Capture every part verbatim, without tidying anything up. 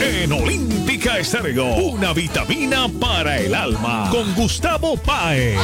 En Olímpica Estéreo, una vitamina para el alma. Con Gustavo Páez.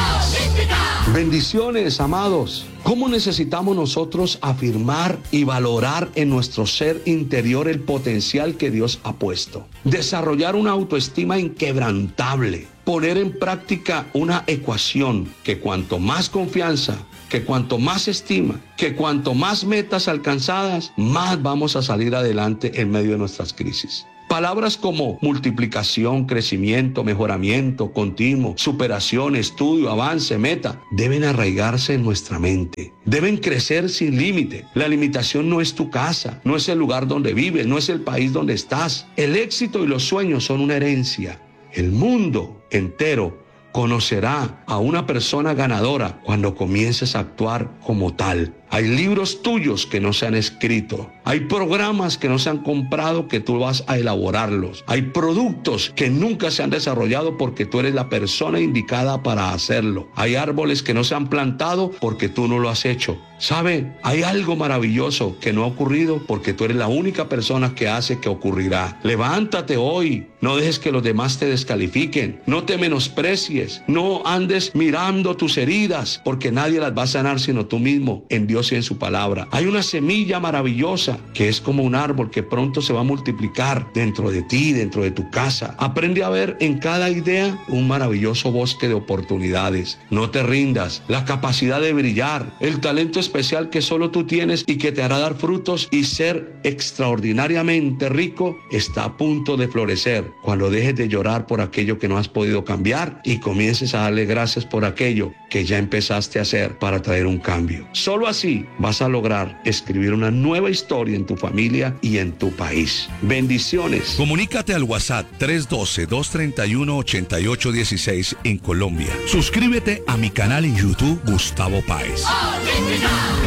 Bendiciones, amados. ¿Cómo necesitamos nosotros afirmar y valorar en nuestro ser interior el potencial que Dios ha puesto? Desarrollar una autoestima inquebrantable. Poner en práctica una ecuación que cuanto más confianza, que cuanto más estima, que cuanto más metas alcanzadas, más vamos a salir adelante en medio de nuestras crisis. Palabras como multiplicación, crecimiento, mejoramiento continuo, superación, estudio, avance, meta, deben arraigarse en nuestra mente. Deben crecer sin límite. La limitación no es tu casa, no es el lugar donde vives, no es el país donde estás. El éxito y los sueños son una herencia. El mundo entero conocerá a una persona ganadora cuando comiences a actuar como tal. Hay libros tuyos que no se han escrito. Hay programas que no se han comprado que tú vas a elaborarlos. Hay productos que nunca se han desarrollado porque tú eres la persona indicada para hacerlo. Hay árboles que no se han plantado porque tú no lo has hecho. ¿Sabe? Hay algo maravilloso que no ha ocurrido porque tú eres la única persona que hace que ocurrirá. Levántate hoy. No dejes que los demás te descalifiquen. No te menosprecies. No andes mirando tus heridas porque nadie las va a sanar sino tú mismo en Dios y en su palabra. Hay una semilla maravillosa que es como un árbol que pronto se va a multiplicar dentro de ti, dentro de tu casa. Aprende a ver en cada idea un maravilloso bosque de oportunidades. No te rindas. La capacidad de brillar, el talento especial que solo tú tienes y que te hará dar frutos y ser extraordinariamente rico está a punto de florecer cuando dejes de llorar por aquello que no has podido cambiar y comiences a darle gracias por aquello que ya empezaste a hacer para traer un cambio. Solo así vas a lograr escribir una nueva historia en tu familia y en tu país. Bendiciones. Comunícate al WhatsApp tres uno dos, dos tres uno, ocho ocho uno seis en Colombia. Suscríbete a mi canal en YouTube, Gustavo Páez.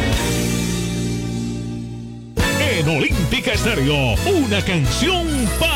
En Olímpica Estéreo, una canción para